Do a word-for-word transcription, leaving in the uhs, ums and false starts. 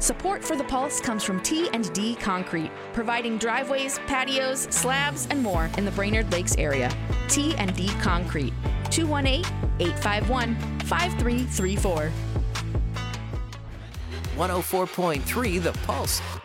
Support for the Pulse comes from T and D Concrete, providing driveways, patios, slabs, and more in the Brainerd Lakes area. T and D Concrete, two one eight, eight five one, five three three four. one oh four point three The Pulse.